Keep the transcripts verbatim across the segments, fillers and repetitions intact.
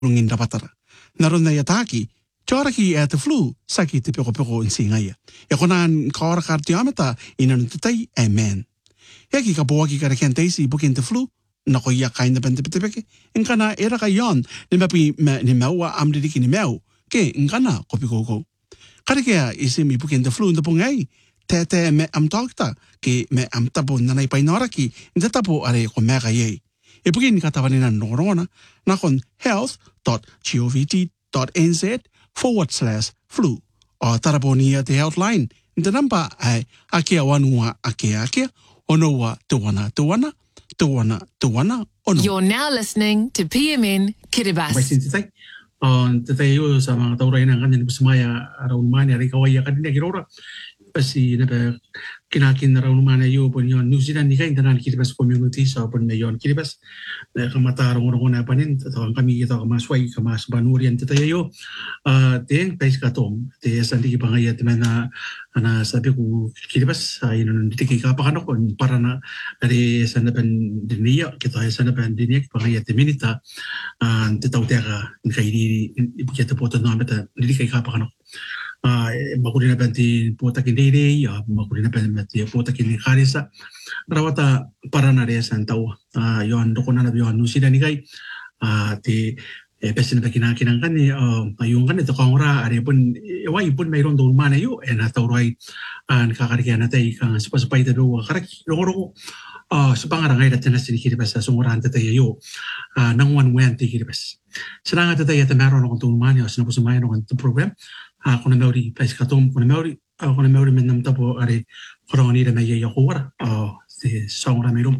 rungin rapatara. Naron na yataki, chora ki e te flu, saki te peko peko in singaya. E konan kaora kartiameta inan tutai, amen. E ki ka buwaki ka rekentesi bukin te flu, na ko ia kain na pente peke, in kana era ka yon, ni mapi ni mewa amdidiki ni meu, ke in kana kopi koko. Karekea isi mi bukin te flu in te pungai, te te me am tokta, ke me am tapo nanay painoraki, in te tapo are ko mega ye. E bukin katawanina norona, na kon health.govt.nz forward slash flu. O taraponia te healthline, in te nampa ai akea wanua akea akea, onoa tuana tuana, tuana tuana ono. You're now listening to P M N Kiribati. Mai sintitai. On tatai yo sa mga tauray na kanyan pasmaya araw mani ari kawaya kanina kirora. Pasi na ba kinakin na raw naman ayo po yon New Zealand ni kain tanan Kiribati community sa po na yon Kiribati na kamatarong ro na panin tatawang kami ito kamasway kamas banurian tatayo uh ten pais katong te sandi bangaya temana ana sabi ko Kiribati ay non diti ka pa kano kon para na ari sanapan diniya kita ay sanapan diniya bangaya teminita an tetaw teka kay di ibigay po to na meta diti ka pa kano ah makulina banti puta kindiri ya makulina banti puta kini karisa rawata para na res antaw ah yon dokona na yon nusida ni kay ah ti pesin na kinakinang kan ni ayung kan ito kongra ari pun wai pun mayroon doon man ayo en atawray an kakarikyan natay kang supasupay ta do karak ro ah sa pangarangay natin na sinikiribas sa sumuran tatayo ah nang one wen ti kiribas sana nga tatayo ta meron akong tuman yo sinapusumayan akong program ah kuna meuri pais katom kuna meuri ah kuna meuri men nam tapo ari koroni da maya yakura ah si songra merum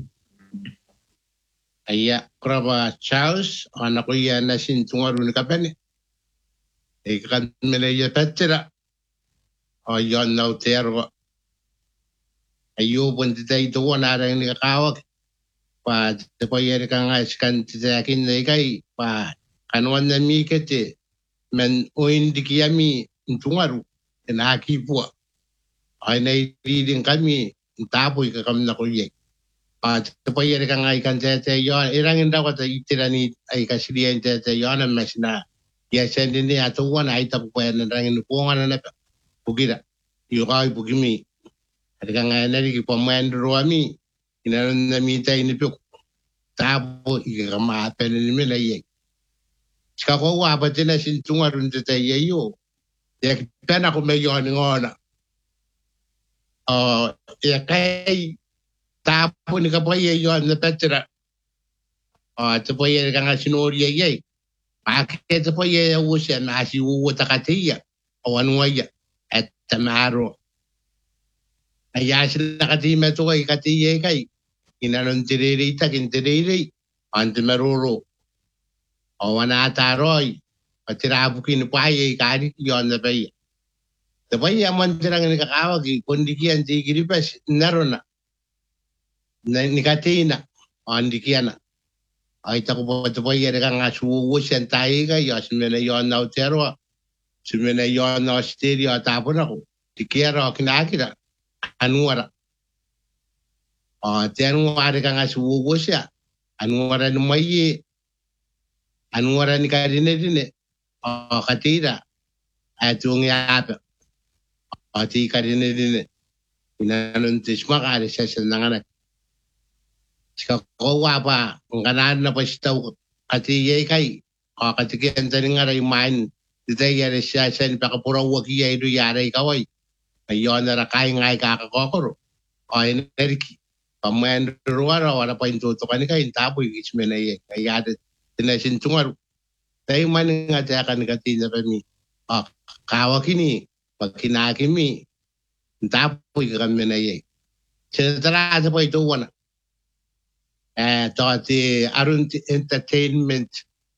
aya kraba Charles ana ko ya na sin tungaru ni kapene e kan mele ya petera o yon no tergo ayo bon dai do na ra ni kawak pa te po yer kan ai skan te akin nei kai pa kanwan na mi kete men o indikiami tungaru na ki po ai nei reading kami tapo ka kam na ko ye pa te po yer kan ai kan te te yo irang inda ko te itirani ai ka sirien te te yo na mesna ya sendin ni atu wana ai tapo pa na rang ni po ngana na bugira yo kai bugimi ada kan ai nari ki pemain roami ina na mi tai ni po tapo i ka ma pe ni me na ye ska ko wa pa te na sin tungaru te te ye yo ya pena ko me yo ni ngona oh ya kai tapo ni ka po ye yo na petera oh te po ye kan asinori ye ye pa ke te po ye wo se na si wo ta ka te ya o anu ya et tamaro aya sin na ka ti me to ka ti ye kai ina non tireri ta kin tireri ante meroro o wana taroi atira bukin pa ye ka ri yo na pe te pa ye man tirang ni ka kawa ki kondikian ti Kiribati narona na ni katina andikiana ai ta ko te pa ye ka ngasu wo sentai ka yo smene yo na tero smene yo na stereo ta pona ko tikera kinakira anuara ah tenu ada kan ngasu wo sia anuara ni mai anuara ni ka dine dine ah katira atung ya apa ati ka dine dine ina non tisma ka ri sa nangana ska ko wa pa ngana na pa stau ati ye kai ah katike entani ngara imain dite ya ri sa sa ni pa ka pura wo ki ye du ya ri ka wai ayon na kai ngai ka ka ko ai neriki pamain ruara wala pa into to kan kai tapo i smena ye ya de na sin tungaru tai man ngata kan ka tin na mi ah kawa kini pakina kimi tapo i kan mena ye chetara sa pa ito wana eh to ti arun entertainment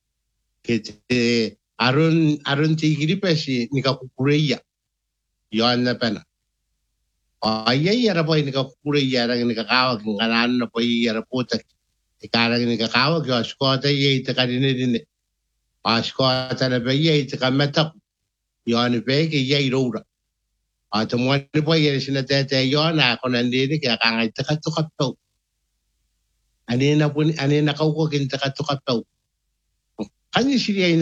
ke arun arun ti Kiribati ni ka kureya yon na pena ay yara po ni ka kure yara ni ka kawa nganan na po yara po ta ikara ni ka kawa ko skota ye ta kadine dine a skota na be ye ta kamata yon be ke ye roura a to mo ni po ye sina te te yon na ko nan di ka ka ngai ta ka to ka to ani na po ani na ka ko kin ta ka to ka to Ani siri